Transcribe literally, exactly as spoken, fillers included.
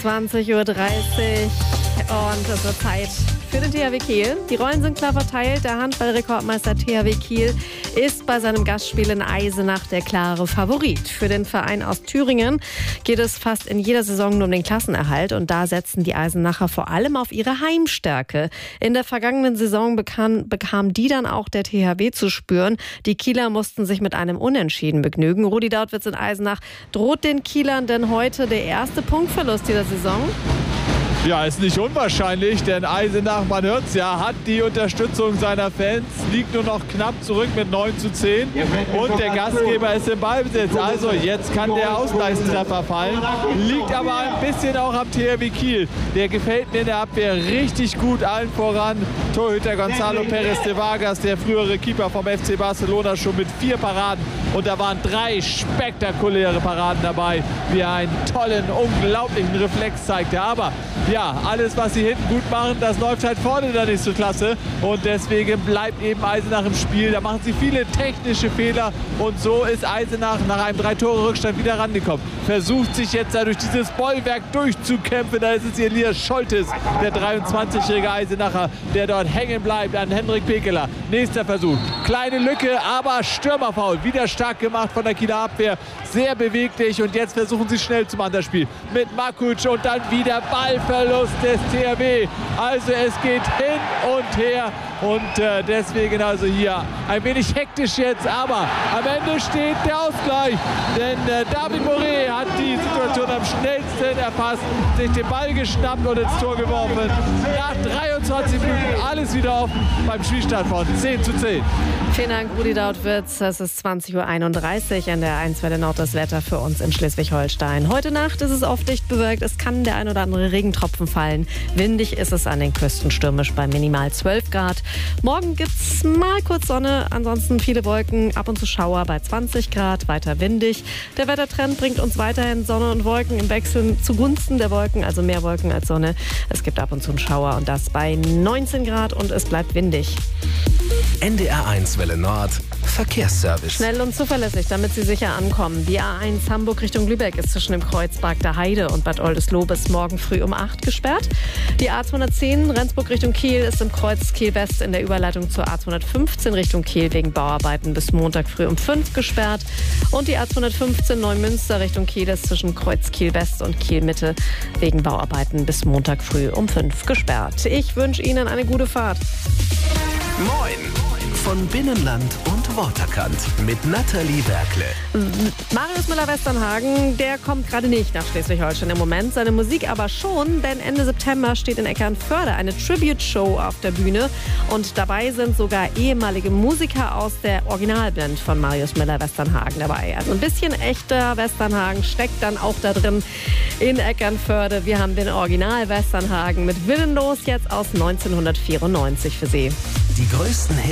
zwanzig Uhr dreißig und es wird Zeit für den T H W Kiel. Die Rollen sind klar verteilt. Der Handballrekordmeister T H W Kiel ist bei seinem Gastspiel in Eisenach der klare Favorit. Für den Verein aus Thüringen geht es fast in jeder Saison nur um den Klassenerhalt und da setzen die Eisenacher vor allem auf ihre Heimstärke. In der vergangenen Saison bekam, bekam die dann auch der T H W zu spüren. Die Kieler mussten sich mit einem Unentschieden begnügen. Rudi Dautwitz in Eisenach. Droht den Kielern denn heute der erste Punktverlust dieser Saison? Ja, ist nicht unwahrscheinlich, denn Eisenach, man hört es ja, hat die Unterstützung seiner Fans, liegt nur noch knapp zurück mit neun zu zehn und der Gastgeber ist im Ballbesitz. Also jetzt kann der Ausgleichstreffer fallen, liegt aber ein bisschen auch am T H W Kiel. Der gefällt mir in der Abwehr richtig gut, allen voran Torhüter Gonzalo Perez de Vargas, der frühere Keeper vom F C Barcelona, schon mit vier Paraden und da waren drei spektakuläre Paraden dabei, wie er einen tollen, unglaublichen Reflex zeigte. Aber ja, alles, was sie hinten gut machen, das läuft halt vorne dann nicht so klasse. Und deswegen bleibt eben Eisenach im Spiel. Da machen sie viele technische Fehler. Und so ist Eisenach nach einem Drei-Tore-Rückstand wieder rangekommen. Versucht sich jetzt da durch dieses Bollwerk durchzukämpfen. Da ist es Elias Scholtes, der dreiundzwanzigjährige Eisenacher, der dort hängen bleibt an Hendrik Pekeler. Nächster Versuch. Kleine Lücke, aber Stürmerfoul. Wieder stark gemacht von der Kieler Abwehr. Sehr beweglich. Und jetzt versuchen sie schnell zum anderen Spiel. Mit Makuc und dann wieder Ballverlust des T H W. Also es geht hin und her und äh, deswegen also hier ein wenig hektisch jetzt, aber am Ende steht der Ausgleich, denn äh, David Moret hat die Situation am schnellsten erfasst, sich den Ball geschnappt und ins Tor geworfen. Nach dreiundzwanzig Minuten alles wieder offen beim Spielstand von zehn zu zehn. Vielen Dank, Rudi Dautwitz. Es ist zwanzig Uhr einunddreißig an der eins Welle Nord, das Wetter für uns in Schleswig-Holstein. Heute Nacht ist es oft dicht bewölkt. Es kann der ein oder andere Regentropfen fallen. Windig ist es an den Küsten, stürmisch bei minimal zwölf Grad. Morgen gibt es mal kurz Sonne, ansonsten viele Wolken, ab und zu Schauer bei zwanzig Grad, weiter windig. Der Wettertrend bringt uns weiterhin Sonne und Wolken im Wechsel zugunsten der Wolken, also mehr Wolken als Sonne. Es gibt ab und zu einen Schauer und das bei neunzehn Grad und es bleibt windig. N D R eins Welle Nord, Verkehrsservice. Schnell und zuverlässig, damit Sie sicher ankommen. Die A eins Hamburg Richtung Lübeck ist zwischen dem Kreuzberg der Heide und Bad Oldesloe bis morgen früh um acht gesperrt. Die A zweihundertzehn Rendsburg Richtung Kiel ist im Kreuz Kiel West in der Überleitung zur A zweihundertfünfzehn Richtung Kiel wegen Bauarbeiten bis Montag früh um fünf gesperrt. Und die A zweihundertfünfzehn Neumünster Richtung Kiel ist zwischen Kreuz Kiel West und Kiel Mitte wegen Bauarbeiten bis Montag früh um fünf gesperrt. Ich wünsche Ihnen eine gute Fahrt. Moin! Von Binnenland und Waterkant mit Nathalie Berkle. Marius Müller-Westernhagen, der kommt gerade nicht nach Schleswig-Holstein im Moment, seine Musik aber schon, denn Ende September steht in Eckernförde eine Tribute-Show auf der Bühne und dabei sind sogar ehemalige Musiker aus der Originalband von Marius Müller-Westernhagen dabei. Also ein bisschen echter Westernhagen steckt dann auch da drin in Eckernförde. Wir haben den Original Westernhagen mit Willenlos jetzt aus neunzehnhundertvierundneunzig für Sie. Die größten Hits